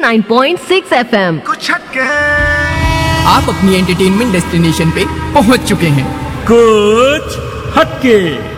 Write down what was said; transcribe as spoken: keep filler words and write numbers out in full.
Nine point six F M. कुछ हटके आप अपनी एंटरटेनमेंट डेस्टिनेशन पे पहुंच चुके हैं। कुछ हटके।